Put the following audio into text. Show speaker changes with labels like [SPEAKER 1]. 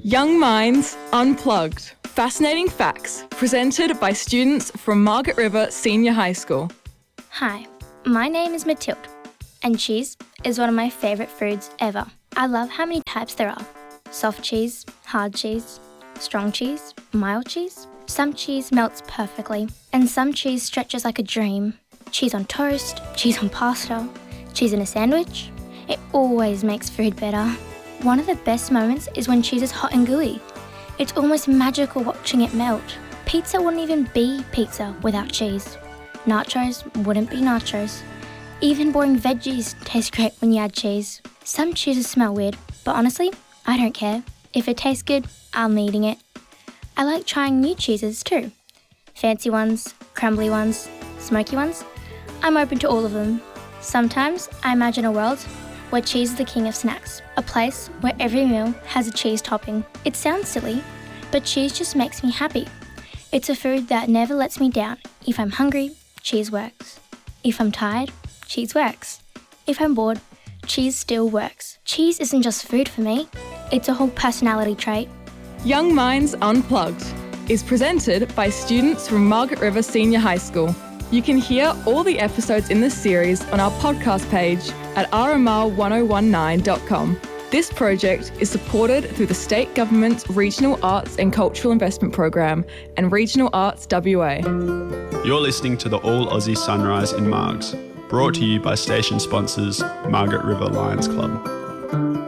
[SPEAKER 1] Young Minds Unplugged. Fascinating facts presented by students from Margaret River Senior High School.
[SPEAKER 2] Hi, my name is Matilde, and cheese is one of my favourite foods ever. I love how many types there are. Soft cheese, hard cheese, strong cheese, mild cheese. Some cheese melts perfectly, and some cheese stretches like a dream. Cheese on toast, cheese on pasta, cheese in a sandwich. It always makes food better. One of the best moments is when cheese is hot and gooey. It's almost magical watching it melt. Pizza wouldn't even be pizza without cheese. Nachos wouldn't be nachos. Even boring veggies taste great when you add cheese. Some cheeses smell weird, but honestly, I don't care. If it tastes good, I'm eating it. I like trying new cheeses too. Fancy ones, crumbly ones, smoky ones. I'm open to all of them. Sometimes I imagine a world where cheese is the king of snacks, a place where every meal has a cheese topping. It sounds silly, but cheese just makes me happy. It's a food that never lets me down. If I'm hungry, cheese works. If I'm tired, cheese works. If I'm bored, cheese still works. Cheese isn't just food for me, it's a whole personality trait.
[SPEAKER 1] Young Minds Unplugged is presented by students from Margaret River Senior High School. You can hear all the episodes in this series on our podcast page at rmr1019.com. This project is supported through the State Government's Regional Arts and Cultural Investment Program and Regional Arts WA.
[SPEAKER 3] You're listening to the All Aussie Sunrise in Margs, brought to you by station sponsors Margaret River Lions Club.